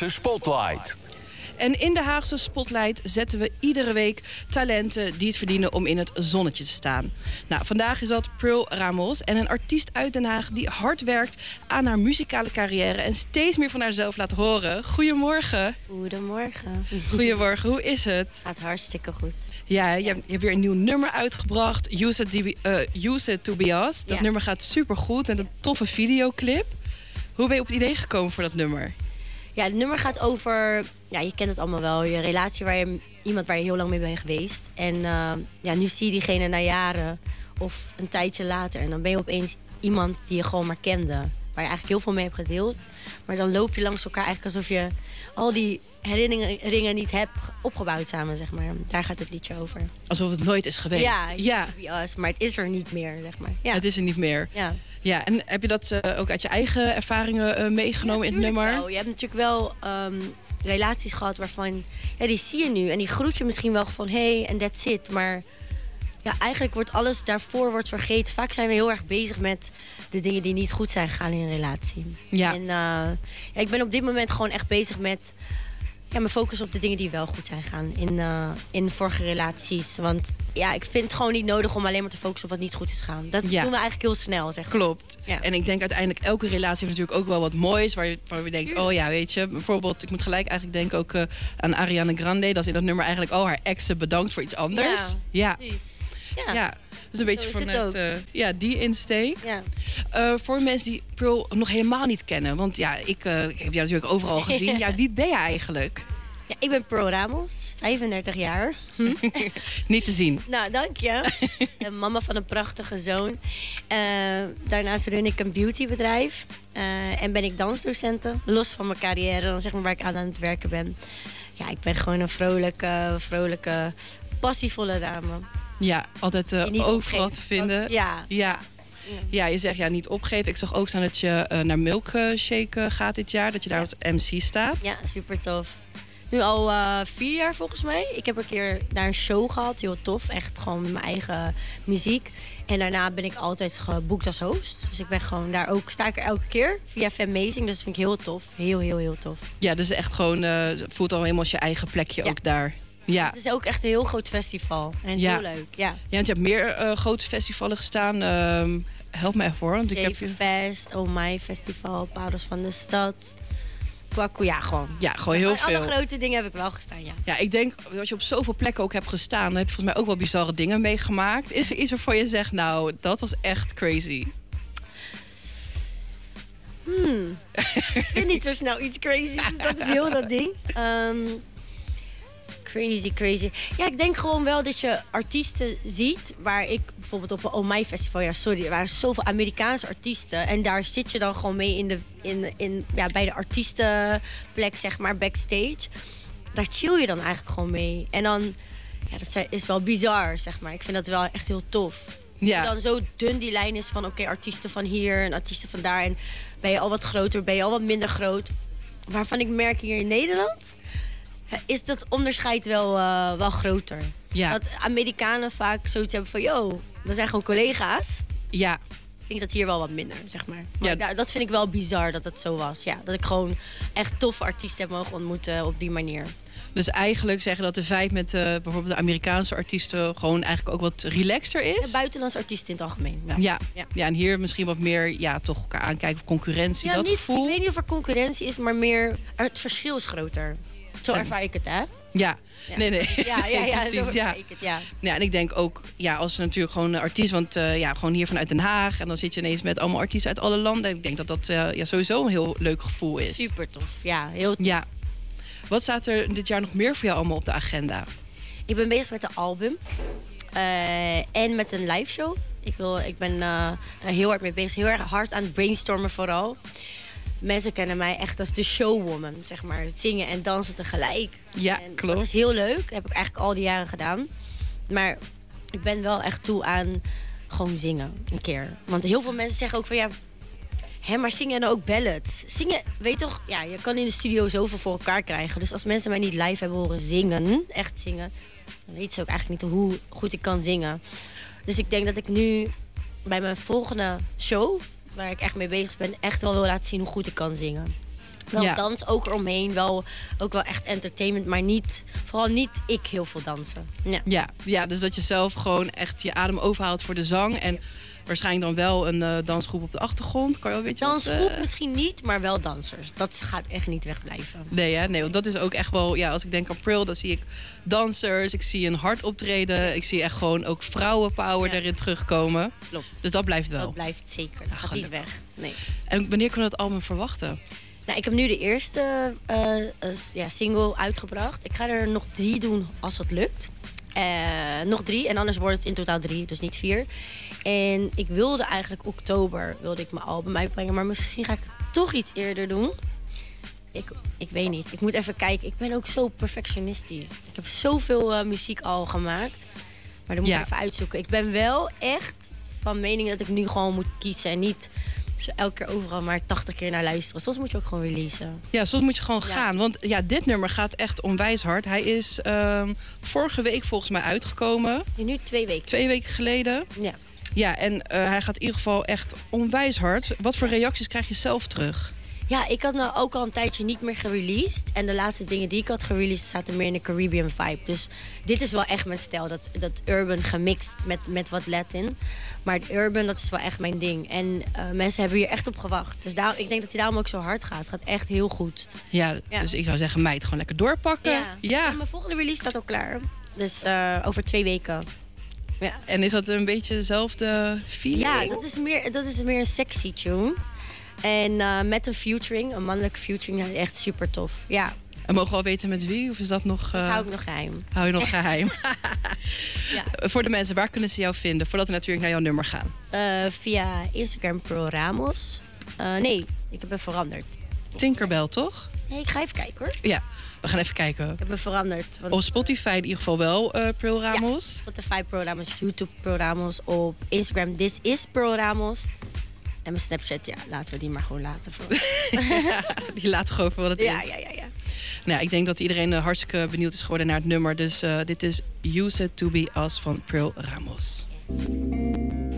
Haagse Spotlight. En in de Haagse Spotlight zetten we iedere week talenten die het verdienen om in het zonnetje te staan. Nou, vandaag is dat Pearl Ramos en een artiest uit Den Haag die hard werkt aan haar muzikale carrière en steeds meer van haarzelf laat horen. Goedemorgen. Goedemorgen. Goedemorgen, hoe is het? Gaat hartstikke goed. Ja, je hebt weer een nieuw nummer uitgebracht, Use It To Be Us. Dat nummer gaat supergoed met een toffe videoclip. Hoe ben je op het idee gekomen voor dat nummer? Ja, het nummer gaat over, ja, je kent het allemaal wel, je relatie iemand waar je heel lang mee bent geweest. En nu zie je diegene na jaren of een tijdje later. En dan ben je opeens iemand die je gewoon maar kende. Waar je eigenlijk heel veel mee hebt gedeeld. Maar dan loop je langs elkaar eigenlijk alsof je al die herinneringen niet hebt opgebouwd samen, zeg maar. Daar gaat het liedje over. Alsof het nooit is geweest. Ja. Maar het is er niet meer, zeg maar. Ja. Het is er niet meer. Ja. Ja, en heb je dat ook uit je eigen ervaringen meegenomen in het nummer? Wel. Je hebt natuurlijk wel relaties gehad waarvan, ja, die zie je nu. En die groet je misschien wel van, hey, en that's it. Maar ja, eigenlijk wordt alles daarvoor vergeten. Vaak zijn we heel erg bezig met de dingen die niet goed zijn gegaan in een relatie. Ja. En ik ben op dit moment gewoon echt bezig met mijn focus op de dingen die wel goed zijn gegaan in vorige relaties. Want ja, ik vind het gewoon niet nodig om alleen maar te focussen op wat niet goed is gegaan. Dat doen we eigenlijk heel snel, zeg maar. Klopt. Ja. En ik denk uiteindelijk elke relatie heeft natuurlijk ook wel wat moois. Waar je denkt, oh ja, weet je. Bijvoorbeeld, ik moet gelijk eigenlijk denken ook aan Ariana Grande. Dat is in dat nummer eigenlijk al haar exen bedankt voor iets anders. Ja, precies. Ja. Dus een beetje vanuit die insteek. Ja. Voor mensen die Pearl nog helemaal niet kennen. Want ja, ik heb jou natuurlijk overal gezien. Ja, wie ben je eigenlijk? Ja, ik ben Pearl Ramos, 35 jaar. Niet te zien. Nou, dank je. Mama van een prachtige zoon. Daarnaast run ik een beautybedrijf. En ben ik dansdocente. Los van mijn carrière, dan zeg maar waar ik aan het werken ben. Ja, ik ben gewoon een vrolijke, passievolle dame. Ja, altijd overal te vinden. Ja, je zegt niet opgeven. Ik zag ook staan dat je naar Milkshake gaat dit jaar. Dat je daar als MC staat. Ja, super tof. Nu al 4 jaar volgens mij. Ik heb een keer daar een show gehad. Heel tof. Echt gewoon met mijn eigen muziek. En daarna ben ik altijd geboekt als host. Dus ik ben gewoon daar ook, sta ik er elke keer via Fanmazing. Dus dat vind ik heel tof. Heel tof. Ja, dus echt gewoon, voelt al helemaal als je eigen plekje ook daar. Ja. Het is ook echt een heel groot festival. En heel leuk. Ja, want je hebt meer grote festivalen gestaan. Help me even hoor. Want Zevenfest, Oh My Festival, Parels van de Stad. Kwaku, gewoon. Ja, gewoon heel veel. Alle grote dingen heb ik wel gestaan, ja. Ja, ik denk, als je op zoveel plekken ook hebt gestaan, dan heb je volgens mij ook wel bizarre dingen meegemaakt. Is er iets waarvan je zegt, nou, dat was echt crazy? Ik vind niet zo snel iets crazy. Dus dat is heel dat ding. Crazy. Ja, ik denk gewoon wel dat je artiesten ziet. Waar ik bijvoorbeeld op een Oh My Festival... er waren zoveel Amerikaanse artiesten. En daar zit je dan gewoon mee bij de artiestenplek, zeg maar, backstage. Daar chill je dan eigenlijk gewoon mee. En dan, dat is wel bizar, zeg maar. Ik vind dat wel echt heel tof. Ja. Dan zo dun die lijn is van, oké, artiesten van hier en artiesten van daar. En ben je al wat groter, ben je al wat minder groot. Waarvan ik merk hier in Nederland is dat onderscheid wel groter. Ja. Dat Amerikanen vaak zoiets hebben van, we zijn gewoon collega's. Ja. Ik denk dat hier wel wat minder, zeg maar. Maar dat vind ik wel bizar dat het zo was. Ja, dat ik gewoon echt toffe artiesten heb mogen ontmoeten op die manier. Dus eigenlijk zeggen dat de vibe met bijvoorbeeld de Amerikaanse artiesten gewoon eigenlijk ook wat relaxter is? Ja, buitenlandse artiesten in het algemeen. Ja, en hier misschien wat meer toch elkaar aankijken of concurrentie, dat gevoel. Ik weet niet of er concurrentie is, maar meer het verschil is groter. Zo ervaar ik het, hè? Ja. Nee. Ja, precies, zo ervaar ik het, ja. Ja, en ik denk ook, als natuurlijk gewoon een artiest, want gewoon hier vanuit Den Haag, en dan zit je ineens met allemaal artiesten uit alle landen. Ik denk dat dat sowieso een heel leuk gevoel is. Super tof, ja, heel tof. Ja. Wat staat er dit jaar nog meer voor jou allemaal op de agenda? Ik ben bezig met een album en met een live show. Ik ben daar heel hard mee bezig, heel erg hard aan het brainstormen vooral. Mensen kennen mij echt als de showwoman, zeg maar. Het zingen en dansen tegelijk. Ja, en klopt. Dat is heel leuk. Dat heb ik eigenlijk al die jaren gedaan. Maar ik ben wel echt toe aan gewoon zingen, een keer. Want heel veel mensen zeggen ook van maar zingen en ook ballads. Zingen, weet toch, je kan in de studio zoveel voor elkaar krijgen. Dus als mensen mij niet live hebben horen zingen, echt zingen, dan weten ze ook eigenlijk niet hoe goed ik kan zingen. Dus ik denk dat ik nu bij mijn volgende show, waar ik echt mee bezig ben, echt wel wil laten zien hoe goed ik kan zingen. Wel Ja. dans ook eromheen, ook wel echt entertainment, maar vooral niet ik heel veel dansen. Ja. Ja, dus dat je zelf gewoon echt je adem overhaalt voor de zang. En waarschijnlijk dan wel een dansgroep op de achtergrond. Kan je wel een beetje Dansgroep misschien niet, maar wel dansers. Dat gaat echt niet wegblijven. Nee, want dat is ook echt wel... Ja, als ik denk aan Pril, dan zie ik dansers. Ik zie een hard optreden. Ik zie echt gewoon ook vrouwenpower erin terugkomen. Klopt. Dus dat blijft wel. Dat blijft zeker. Dat gaat niet weg. Nee. En wanneer kunnen we dat album verwachten? Nou, ik heb nu de eerste single uitgebracht. Ik ga er nog 3 doen als het lukt. Nog 3 en anders wordt het in totaal 3, dus niet 4. En ik wilde eigenlijk oktober mijn album uitbrengen, maar misschien ga ik het toch iets eerder doen. Ik weet niet. Ik moet even kijken. Ik ben ook zo perfectionistisch. Ik heb zoveel muziek al gemaakt. Maar dat moet ik even uitzoeken. Ik ben wel echt van mening dat ik nu gewoon moet kiezen en niet elke keer overal maar 80 keer naar luisteren. Soms moet je ook gewoon releasen. Ja, soms moet je gewoon gaan. Want ja, dit nummer gaat echt onwijs hard. Hij is vorige week volgens mij uitgekomen. Nu 2 weken. 2 weken geleden. Ja. Ja, en hij gaat in ieder geval echt onwijs hard. Wat voor reacties krijg je zelf terug? Ja, ik had nou ook al een tijdje niet meer gereleased. En de laatste dingen die ik had gereleased zaten meer in de Caribbean vibe. Dus dit is wel echt mijn stijl. Dat urban gemixt met wat Latin. Maar het urban, dat is wel echt mijn ding. En mensen hebben hier echt op gewacht. Dus ik denk dat hij daarom ook zo hard gaat. Het gaat echt heel goed. Ja, dus ik zou zeggen, meid, gewoon lekker doorpakken. Ja. En mijn volgende release staat al klaar. Dus over 2 weken. Ja. En is dat een beetje dezelfde feeling? Ja, dat is meer een sexy tune. En met een mannelijke featuring, is echt super tof. Ja. En mogen we al weten met wie? Of is dat nog... Hou ik nog geheim. Hou je nog geheim? Ja. Voor de mensen, waar kunnen ze jou vinden? Voordat we natuurlijk naar jouw nummer gaan. Via Instagram Pro Ramos. Nee, ik heb hem veranderd. Tinkerbell, toch? Nee, ik ga even kijken hoor. Ja, we gaan even kijken. Ik heb hem veranderd. Op Spotify in ieder geval wel Pril Ramos. Ja, Spotify Pro Ramos, YouTube Pro Ramos. Op Instagram This is Pro Ramos. En mijn Snapchat, laten we die maar gewoon laten. Die laten gewoon voor wat het is. Ja. Nou, ik denk dat iedereen hartstikke benieuwd is geworden naar het nummer. Dus dit is Use It To Be Us van Pril Ramos. Yes.